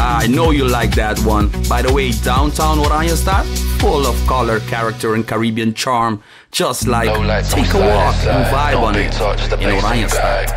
I know you like that one. By the way, downtown Oranjestad, full of color, character, and Caribbean charm. Just like take a walk and vibe on it in Oranjestad.